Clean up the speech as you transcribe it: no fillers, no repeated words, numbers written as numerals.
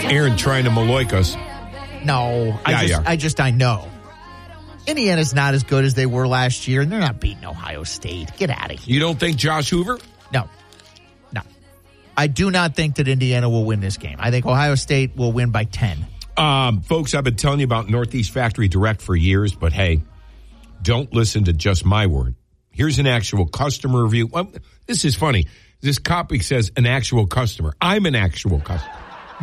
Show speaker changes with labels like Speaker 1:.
Speaker 1: Aaron trying to Maloik us.
Speaker 2: No, I know. Indiana's not as good as they were last year, and they're not beating Ohio State. Get out of here.
Speaker 1: You don't think Josh Hoover?
Speaker 2: No. I do not think that Indiana will win this game. I think Ohio State will win by 10.
Speaker 1: Folks, I've been telling you about Northeast Factory Direct for years, but hey, don't listen to just my word. Here's an actual customer review. This is funny. This copy says an actual customer. I'm an actual customer.